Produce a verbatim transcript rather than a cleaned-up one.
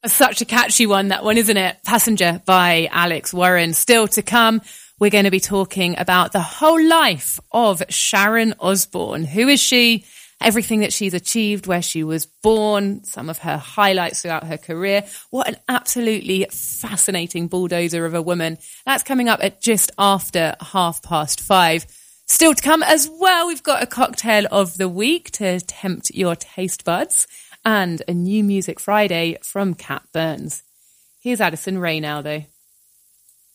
Such a catchy one, that one, isn't it? Passenger by Alex Warren. Still to come, we're going to be talking about the whole life of Sharon Osbourne. Who is she? Everything that she's achieved, where she was born, some of her highlights throughout her career. What an absolutely fascinating bulldozer of a woman. That's coming up at just after half past five. Still to come as well, we've got a cocktail of the week to tempt your taste buds and a new Music Friday from Cat Burns. Here's Addison Rae now, though.